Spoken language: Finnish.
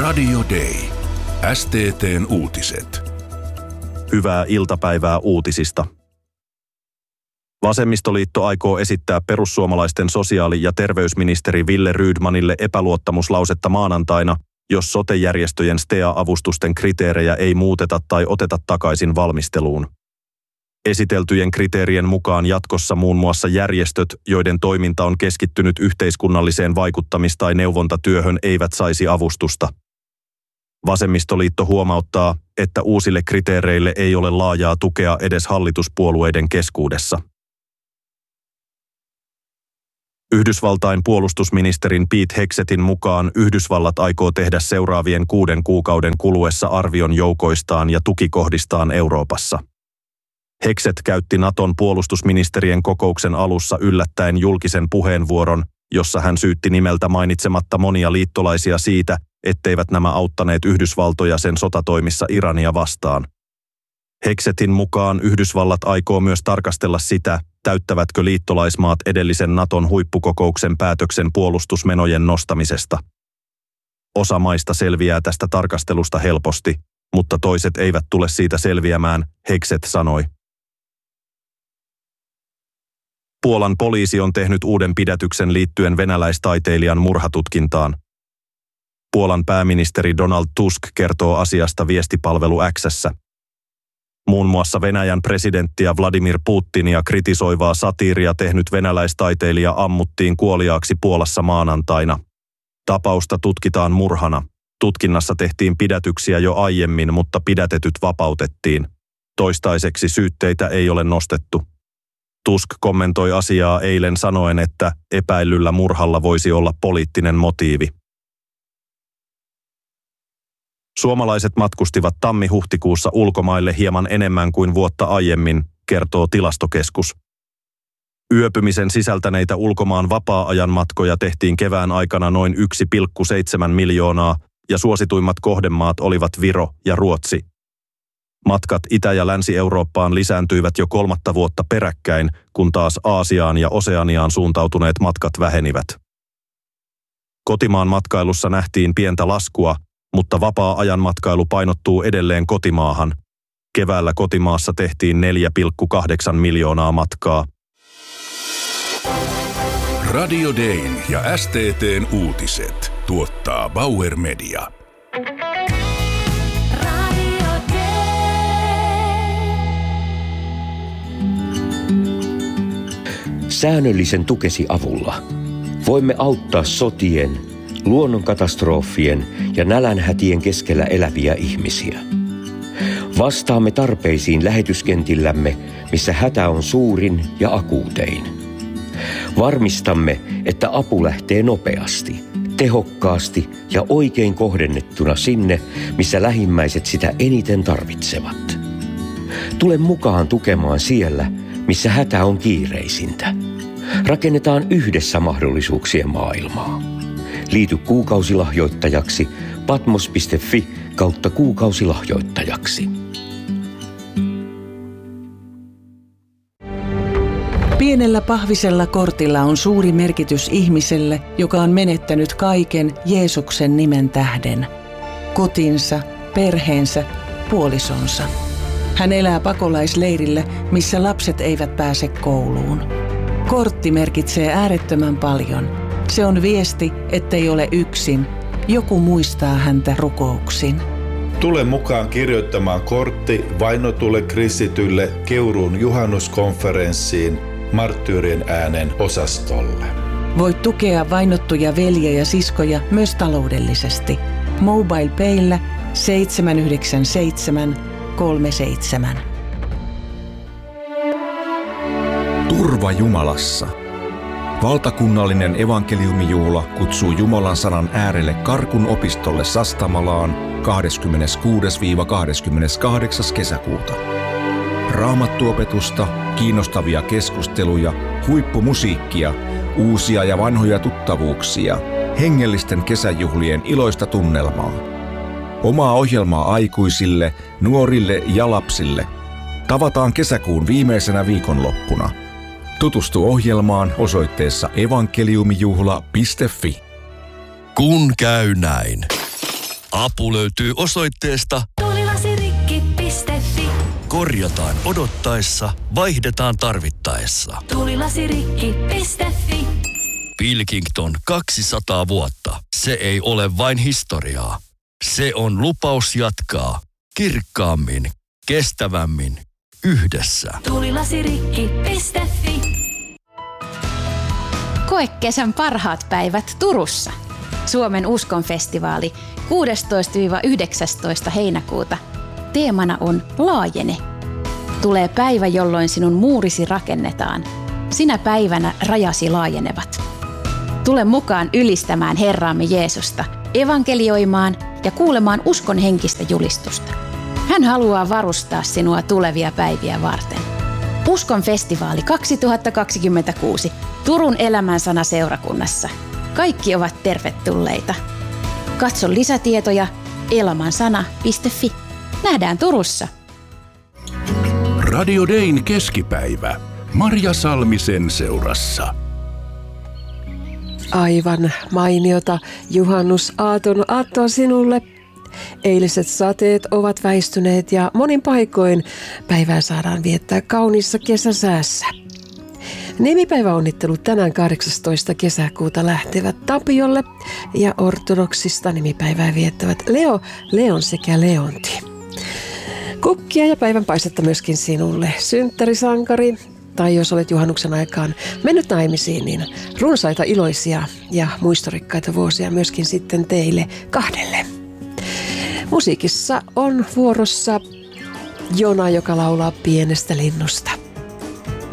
Radio Day. STT:n uutiset. Hyvää iltapäivää uutisista. Vasemmistoliitto aikoo esittää perussuomalaisten sosiaali- ja terveysministeri Wille Rydmanille epäluottamuslausetta maanantaina, jos sote-järjestöjen STEA-avustusten kriteerejä ei muuteta tai oteta takaisin valmisteluun. Esiteltyjen kriteerien mukaan jatkossa muun muassa järjestöt, joiden toiminta on keskittynyt yhteiskunnalliseen vaikuttamis- tai neuvontatyöhön, eivät saisi avustusta. Vasemmistoliitto huomauttaa, että uusille kriteereille ei ole laajaa tukea edes hallituspuolueiden keskuudessa. Yhdysvaltain puolustusministerin Pete Hexetin mukaan Yhdysvallat aikoo tehdä seuraavien 6 kuukauden kuluessa arvion joukoistaan ja tukikohdistaan Euroopassa. Hexet käytti Naton puolustusministerien kokouksen alussa yllättäen julkisen puheenvuoron, jossa hän syytti nimeltä mainitsematta monia liittolaisia siitä, etteivät nämä auttaneet Yhdysvaltoja sen sotatoimissa Irania vastaan. Hexetin mukaan Yhdysvallat aikoo myös tarkastella sitä, täyttävätkö liittolaismaat edellisen Naton huippukokouksen päätöksen puolustusmenojen nostamisesta. Osa maista selviää tästä tarkastelusta helposti, mutta toiset eivät tule siitä selviämään, Hexet sanoi. Puolan poliisi on tehnyt uuden pidätyksen liittyen venäläistaiteilijan murhatutkintaan. Puolan pääministeri Donald Tusk kertoo asiasta viestipalvelu X:ssä. Muun muassa Venäjän presidenttiä Vladimir Putinia kritisoivaa satiiria tehnyt venäläistaiteilija ammuttiin kuoliaaksi Puolassa maanantaina. Tapausta tutkitaan murhana. Tutkinnassa tehtiin pidätyksiä jo aiemmin, mutta pidätetyt vapautettiin. Toistaiseksi syytteitä ei ole nostettu. Tusk kommentoi asiaa eilen sanoen, että epäillyllä murhalla voisi olla poliittinen motiivi. Suomalaiset matkustivat tammi-huhtikuussa ulkomaille hieman enemmän kuin vuotta aiemmin, kertoo Tilastokeskus. Yöpymisen sisältäneitä ulkomaan vapaa-ajan matkoja tehtiin kevään aikana noin 1,7 miljoonaa ja suosituimmat kohdemaat olivat Viro ja Ruotsi. Matkat Itä- ja Länsi-Eurooppaan lisääntyivät jo 3. vuotta peräkkäin, kun taas Aasiaan ja Oseaniaan suuntautuneet matkat vähenivät. Kotimaan matkailussa nähtiin pientä laskua, mutta vapaa-ajan matkailu painottuu edelleen kotimaahan. Keväällä kotimaassa tehtiin 4,8 miljoonaa matkaa. Radio Dayn ja STT:n uutiset tuottaa Bauer Media. Säännöllisen tukesi avulla voimme auttaa sotien, luonnonkatastrofien ja nälänhätien keskellä eläviä ihmisiä. Vastaamme tarpeisiin lähetyskentillämme, missä hätä on suurin ja akuutein. Varmistamme, että apu lähtee nopeasti, tehokkaasti ja oikein kohdennettuna sinne, missä lähimmäiset sitä eniten tarvitsevat. Tule mukaan tukemaan siellä, missä hätä on kiireisintä. Rakennetaan yhdessä mahdollisuuksien maailmaa. Liity kuukausilahjoittajaksi patmos.fi/kuukausilahjoittajaksi. Pienellä pahvisella kortilla on suuri merkitys ihmiselle, joka on menettänyt kaiken Jeesuksen nimen tähden. Kotinsa, perheensä, puolisonsa. Hän elää pakolaisleirillä, missä lapset eivät pääse kouluun. Kortti merkitsee äärettömän paljon. Se on viesti, ettei ole yksin. Joku muistaa häntä rukouksin. Tule mukaan kirjoittamaan kortti vainotulle kristitylle Keuruun juhannuskonferenssiin Marttyyrien äänen osastolle. Voit tukea vainottuja veljiä ja siskoja myös taloudellisesti. MobilePayllä 797 37. Turva Jumalassa. Valtakunnallinen evankeliumijuhla kutsuu Jumalan sanan äärelle Karkun opistolle Sastamalaan 26-28. kesäkuuta. Raamattuopetusta, kiinnostavia keskusteluja, huippumusiikkia, uusia ja vanhoja tuttavuuksia, hengellisten kesäjuhlien iloista tunnelmaa. Omaa ohjelmaa aikuisille, nuorille ja lapsille. Tavataan kesäkuun viimeisenä viikonloppuna. Tutustu ohjelmaan osoitteessa evankeliumijuhla.fi. Kun käy näin. Apu löytyy osoitteesta tulilasirikki.fi. Korjataan odottaessa, vaihdetaan tarvittaessa. Tulilasirikki.fi. Pilkington 200 vuotta. Se ei ole vain historiaa. Se on lupaus jatkaa kirkkaammin, kestävämmin, yhdessä. Tulilasirikki.fi. Koe kesän parhaat päivät Turussa. Suomen uskonfestivaali 16-19 heinäkuuta. Teemana on Laajene. Tulee päivä, jolloin sinun muurisi rakennetaan. Sinä päivänä rajasi laajenevat. Tule mukaan ylistämään Herraamme Jeesusta, evankelioimaan ja kuulemaan uskon henkistä julistusta. Hän haluaa varustaa sinua tulevia päiviä varten. Uskon festivaali 2026 Turun Elämänsana seurakunnassa. Kaikki ovat tervetulleita. Katso lisätietoja elamansana.fi. Nähdään Turussa. Radio Dayn keskipäivä. Marja Salmisen seurassa. Aivan mainiota juhannusaaton aattoa sinulle. Eiliset sateet ovat väistyneet ja monin paikoin päivää saadaan viettää kauniissa kesäsäässä. Nimipäiväonnittelut tänään 18. kesäkuuta lähtevät Tapiolle ja ortodoksista nimipäivää viettävät Leo, Leon sekä Leonti. Kukkia ja päivänpaistetta myöskin sinulle, synttärisankari, tai jos olet juhannuksen aikaan mennyt naimisiin, niin runsaita iloisia ja muistorikkaita vuosia myöskin sitten teille kahdelle. Musiikissa on vuorossa Jona, joka laulaa Pienestä linnusta.